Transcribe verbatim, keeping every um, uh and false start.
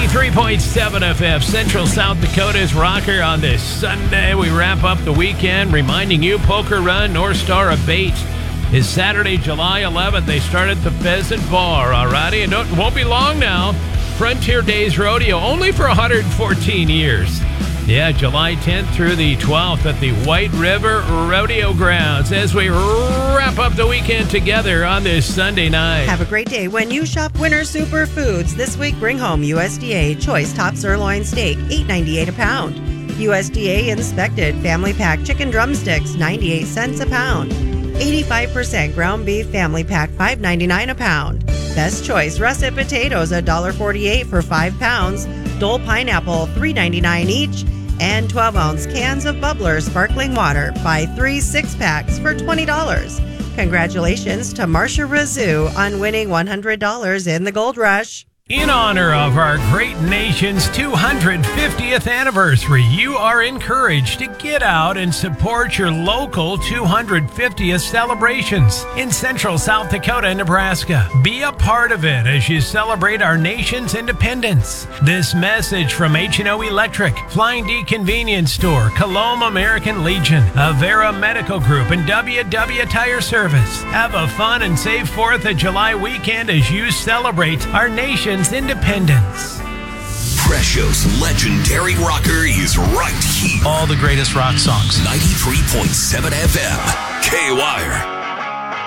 ninety-three point seven F M, Central South Dakota's rocker on this Sunday. We wrap up the weekend reminding you Poker Run North Star Abate is Saturday, July eleventh. They start at the Pheasant Bar, alrighty? And it won't be long now. Frontier Days Rodeo, only for one hundred fourteen years. Yeah, July tenth through the twelfth at the White River Rodeo Grounds as we wrap up the weekend together on this Sunday night. Have a great day when you shop Winter Superfoods. This week, bring home U S D A Choice Top Sirloin Steak, eight ninety-eight a pound. U S D A Inspected Family Pack Chicken Drumsticks, ninety-eight cents a pound. eighty-five percent Ground Beef Family Pack, five ninety-nine a pound. Best Choice Russet Potatoes, one dollar forty-eight for five pounds. Dole Pineapple, three ninety-nine each. And twelve ounce cans of Bubbler Sparkling Water. Buy three six-packs for twenty dollars. Congratulations to Marsha Razoo on winning one hundred dollars in the Gold Rush. In honor of our great nation's two hundred fiftieth anniversary, you are encouraged to get out and support your local two hundred fiftieth celebrations in Central South Dakota and Nebraska. Be a part of it as you celebrate our nation's independence. This message from H and O Electric, Flying D Convenience Store, Coloma American Legion, Avera Medical Group, and W W Tire Service. Have a fun and safe fourth of July weekend as you celebrate our nation's independence. Presho's legendary rocker is right here. All the greatest rock songs. ninety-three point seven F M, K-Wire.